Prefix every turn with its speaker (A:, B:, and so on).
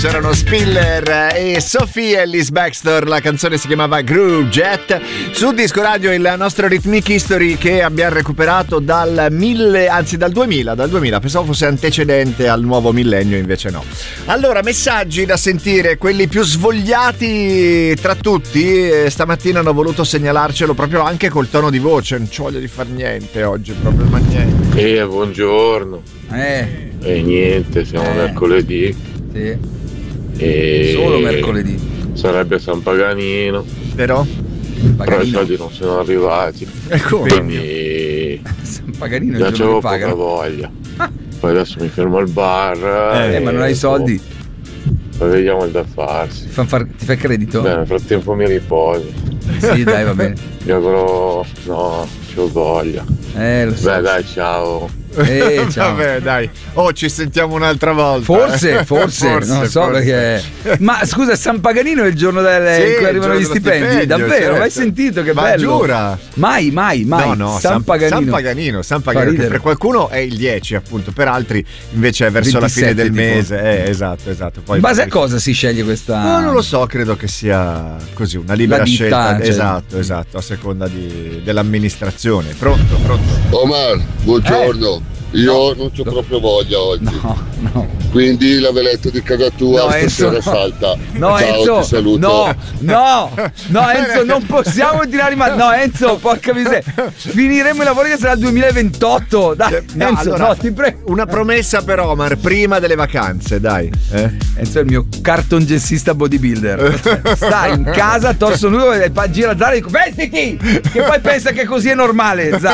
A: C'erano Spiller e Sophie Ellis Bextor, la canzone si chiamava Groove Jet. Su Disco Radio il nostro Rhythmic History che abbiamo recuperato dal 2000, pensavo fosse antecedente al nuovo millennio, invece no. Allora, messaggi da sentire, quelli più svogliati tra tutti, stamattina hanno voluto segnalarcelo proprio anche col tono di voce, non ci voglio di far niente oggi, proprio ma niente.
B: Buongiorno. Niente, siamo mercoledì.
C: Sì.
B: Solo mercoledì sarebbe San Paganino,
A: però
B: i soldi non sono arrivati, quindi
C: San Paganino
B: già c'avevo poca voglia. Poi adesso mi fermo al bar
C: ma non hai soldi,
B: poi vediamo il da farsi.
C: Ti fai credito?
B: Beh, nel frattempo mi riposo.
C: Sì, dai, va bene.
B: Mi auguro, no, c'ho voglia.
C: Lo so.
B: Beh, dai, ciao.
C: Ciao.
A: Vabbè, dai. Ci sentiamo un'altra volta.
C: Forse, non so perché. Ma scusa, San Paganino è il giorno in cui arrivano gli stipendi. Davvero?
A: Certo.
C: Hai sentito che
A: ma
C: bello?
A: Giura?
C: Mai.
A: No,
C: San
A: Paganino che per qualcuno è il 10, appunto, per altri invece è verso 27, la fine del mese. Esatto. Poi
C: in base a cosa si sceglie questa?
A: No, non lo so, credo che sia così, una libera scelta.
C: Cioè...
A: Esatto, a seconda dell'amministrazione. Pronto?
D: Omar, buongiorno. Io non c'ho proprio voglia oggi.
C: No.
D: Quindi la veletta di casa tua stasera salta.
C: No,
D: ciao,
C: Enzo,
D: ti saluto.
C: No, Enzo, non possiamo tirare no, Enzo, porca miseria. Finiremo i lavori che sarà il 2028. Dai, Enzo, allora, ti prego.
A: Una promessa per Omar prima delle vacanze, dai.
C: Enzo è il mio cartongessista bodybuilder. Sta in casa, torso nudo e gira Zara e dico: vestiti! Che poi pensa che così è normale, Zara.